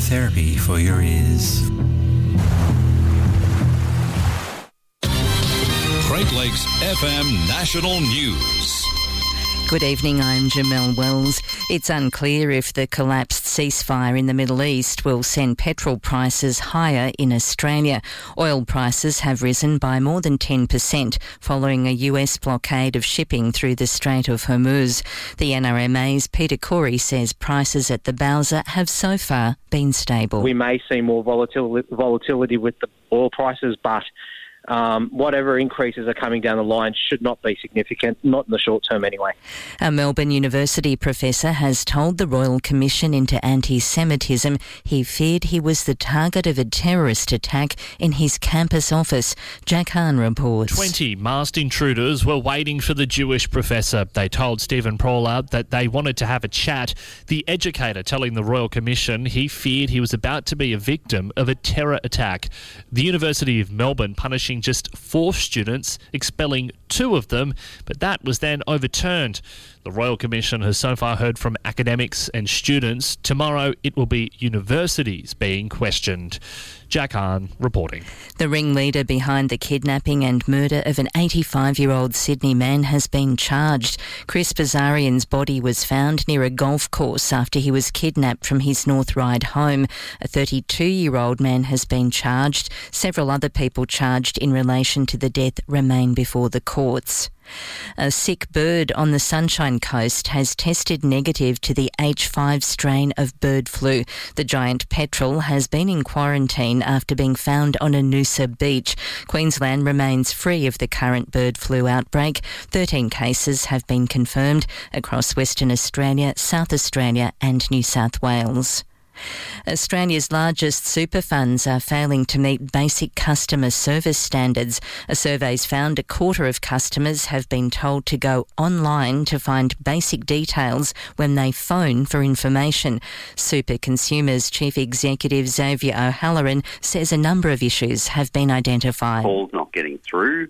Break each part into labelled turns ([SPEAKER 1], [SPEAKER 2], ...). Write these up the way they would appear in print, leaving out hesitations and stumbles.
[SPEAKER 1] Therapy for your ears.
[SPEAKER 2] Great Lakes FM National News.
[SPEAKER 3] Good evening, I'm Jamelle Wells. It's unclear if the collapsed ceasefire in the Middle East will send petrol prices higher in Australia. Oil prices have risen by more than 10% following a US blockade of shipping through the Strait of Hormuz. The NRMA's Peter Corey says prices at the Bowser have so far been stable.
[SPEAKER 4] We may see more volatility with the oil prices, but whatever increases are coming down the line should not be significant, not in the short term anyway.
[SPEAKER 3] A Melbourne University professor has told the Royal Commission into Anti-Semitism he feared he was the target of a terrorist attack in his campus office. Jack Hahn reports.
[SPEAKER 5] 20 masked intruders were waiting for the Jewish professor. They told Stephen Prawler that they wanted to have a chat. The educator telling the Royal Commission he feared he was about to be a victim of a terror attack. The University of Melbourne punishing just 4 students, expelling 2 of them, but that was then overturned. The Royal Commission has so far heard from academics and students. Tomorrow it will be universities being questioned. Jack Hahn reporting.
[SPEAKER 3] The ringleader behind the kidnapping and murder of an 85-year-old Sydney man has been charged. Chris Bazarian's body was found near a golf course after he was kidnapped from his North Ryde home. A 32-year-old man has been charged. Several other people charged in relation to the death remain before the courts. A sick bird on the Sunshine Coast has tested negative to the H5 strain of bird flu. The giant petrel has been in quarantine after being found on a Noosa beach. Queensland remains free of the current bird flu outbreak. 13 cases have been confirmed across Western Australia, South Australia and New South Wales. Australia's largest super funds are failing to meet basic customer service standards. A survey's found a quarter of customers have been told to go online to find basic details when they phone for information. Super Consumers Chief Executive Xavier O'Halloran says a number of issues have been identified.
[SPEAKER 6] Calls not getting through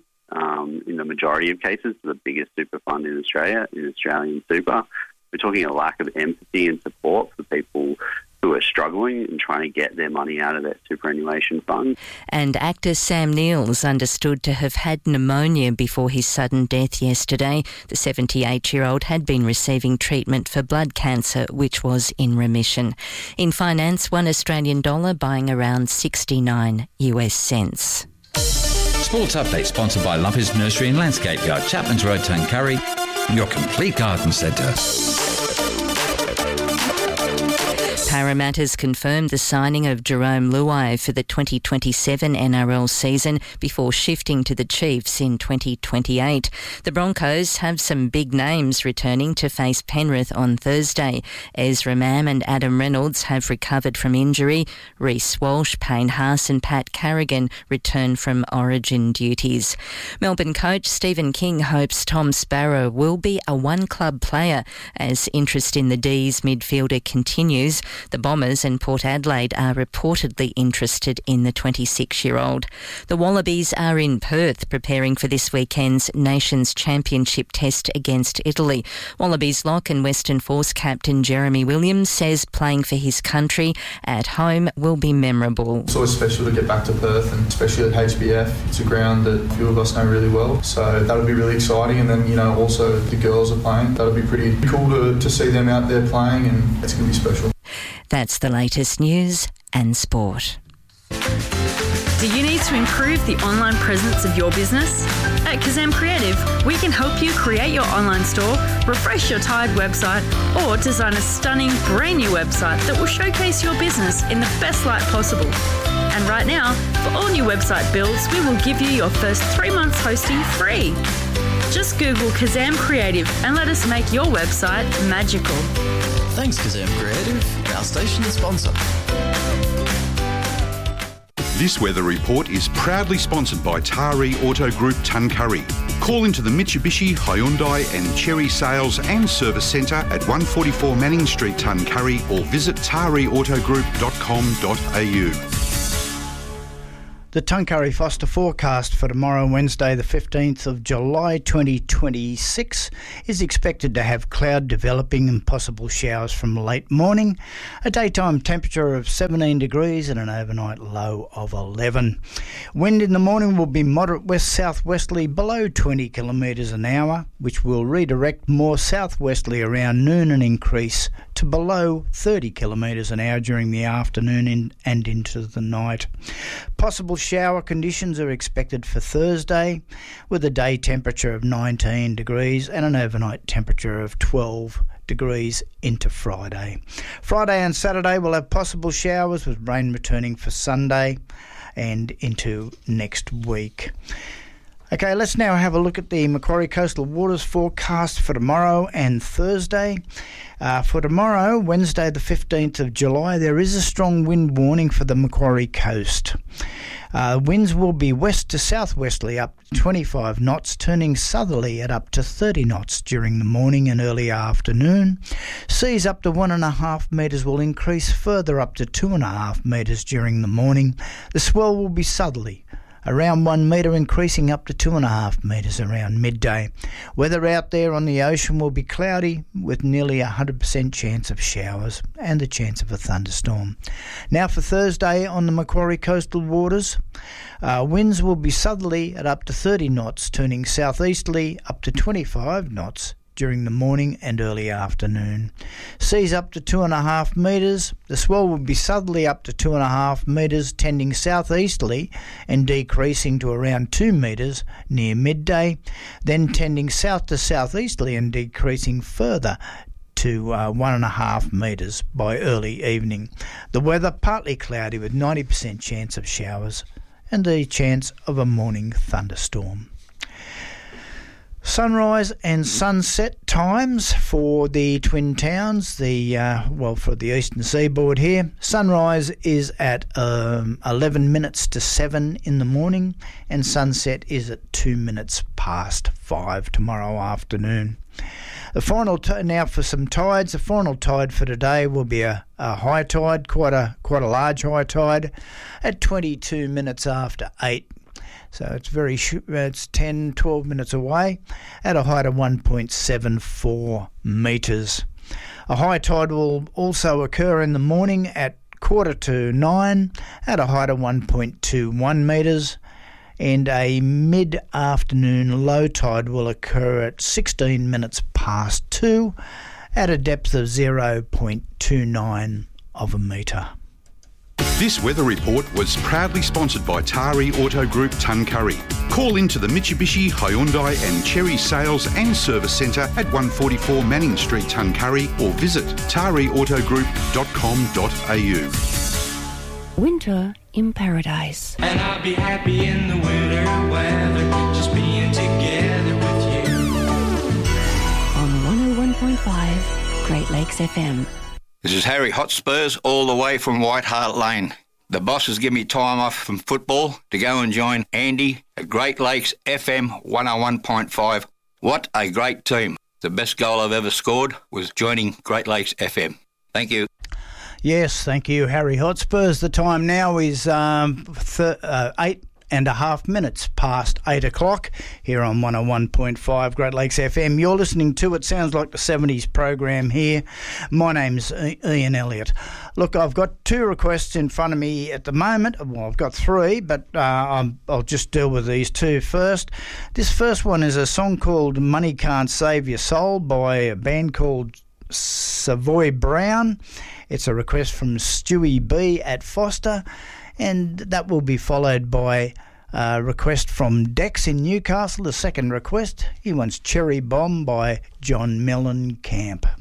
[SPEAKER 6] in the majority of cases, the biggest super fund in Australia, in Australian Super. We're talking a lack of empathy and support for people who are struggling and trying to get their money out of their superannuation fund.
[SPEAKER 3] And actor Sam Neill is understood to have had pneumonia before his sudden death yesterday. The 78-year-old had been receiving treatment for blood cancer, which was in remission. In finance, $1 Australian buying around 69 US cents.
[SPEAKER 7] Sports Update sponsored by Lumpy's Nursery and Landscape Yard, Chapman's Road, Tuncurry, your complete garden centre.
[SPEAKER 3] Parramatta's confirmed the signing of Jerome Luai for the 2027 NRL season before shifting to the Chiefs in 2028. The Broncos have some big names returning to face Penrith on Thursday. Ezra Mam and Adam Reynolds have recovered from injury. Reece Walsh, Payne Haas and Pat Carrigan return from Origin duties. Melbourne coach Stephen King hopes Tom Sparrow will be a one-club player as interest in the D's midfielder continues. The Bombers and Port Adelaide are reportedly interested in the 26-year-old. The Wallabies are in Perth preparing for this weekend's Nations Championship test against Italy. Wallabies lock and Western Force captain Jeremy Williams says playing for his country at home will be memorable.
[SPEAKER 8] It's always special to get back to Perth, and especially at HBF. It's a ground that a few of us know really well, so that'll be really exciting. And then, also the girls are playing. That'll be pretty cool to see them out there playing, and it's going to be special.
[SPEAKER 3] That's the latest news and sport.
[SPEAKER 9] Do you need to improve the online presence of your business? At Kazam Creative, we can help you create your online store, refresh your tired website, or design a stunning brand new website that will showcase your business in the best light possible. And right now, for all new website builds, we will give you your first 3 months hosting free. Just Google Kazam Creative and let us make your website magical.
[SPEAKER 10] Thanks, Kazam Creative, our station sponsor.
[SPEAKER 11] This weather report is proudly sponsored by Taree Auto Group Tuncurry. Call into the Mitsubishi, Hyundai and Chery Sales and Service Centre at 144 Manning Street, Tuncurry, or visit tareautogroup.com.au.
[SPEAKER 12] The Tuncurry Foster forecast for tomorrow, Wednesday the 15th of July 2026, is expected to have cloud developing and possible showers from late morning, a daytime temperature of 17 degrees and an overnight low of 11. Wind in the morning will be moderate west-southwesterly below 20 kilometres an hour, which will redirect more southwesterly around noon and increase to below 30 kilometres an hour during the afternoon and into the night. Possible shower conditions are expected for Thursday, with a day temperature of 19 degrees and an overnight temperature of 12 degrees into Friday. Friday and Saturday will have possible showers, with rain returning for Sunday and into next week. Okay, let's now have a look at the Macquarie Coastal Waters forecast for tomorrow and Thursday. For tomorrow, Wednesday the 15th of July, there is a strong wind warning for the Macquarie coast. Winds will be west to southwesterly up to 25 knots, turning southerly at up to 30 knots during the morning and early afternoon. Seas up to 1.5 metres will increase further up to 2.5 metres during the morning. The swell will be southerly, around 1 metre, increasing up to 2.5 metres around midday. Weather out there on the ocean will be cloudy, with nearly 100% chance of showers and the chance of a thunderstorm. Now for Thursday on the Macquarie Coastal Waters, winds will be southerly at up to 30 knots, turning southeasterly up to 25 knots during the morning and early afternoon. Seas up to 2.5 metres. The swell will be southerly up to 2.5 metres, tending southeasterly and decreasing to around 2 metres near midday, then tending south to southeasterly and decreasing further to 1.5 metres by early evening. The weather partly cloudy with 90% chance of showers and the chance of a morning thunderstorm. Sunrise and sunset times for the Twin Towns, for the eastern seaboard here. Sunrise is at 11 minutes to 7 in the morning, and sunset is at 2 minutes past 5 tomorrow afternoon. The final now for some tides. The final tide for today will be a high tide, quite a large high tide, at 22 minutes after 8. So it's 10, 12 minutes away at a height of 1.74 metres. A high tide will also occur in the morning at 8:45 at a height of 1.21 metres, and a mid-afternoon low tide will occur at 16 minutes past 2 at a depth of 0.29 of a metre.
[SPEAKER 11] This weather report was proudly sponsored by Tari Auto Group Tuncurry. Call into the Mitsubishi, Hyundai and Cherry Sales and Service Centre at 144 Manning Street, Tuncurry, or visit tariautogroup.com.au.
[SPEAKER 13] Winter in paradise.
[SPEAKER 1] And I'll be happy in the winter weather, just being together with you.
[SPEAKER 13] On 101.5 Great Lakes FM.
[SPEAKER 14] This is Harry Hotspurs, all the way from White Hart Lane. The bosses give me time off from football to go and join Andy at Great Lakes FM 101.5. What a great team. The best goal I've ever scored was joining Great Lakes FM. Thank you.
[SPEAKER 12] Yes, thank you, Harry Hotspurs. The time now is 8.5 minutes past 8 o'clock here on 101.5 Great Lakes FM. You're listening to It Sounds Like the 70s program here. My name's Ian Elliott. Look, I've got 2 requests in front of me at the moment. Well, I've got 3, but I'll just deal with these 2 first. This first one is a song called Money Can't Save Your Soul by a band called Savoy Brown. It's a request from Stewie B at Foster, and that will be followed by a request from Dex in Newcastle, the second request. He wants Cherry Bomb by John Mellencamp.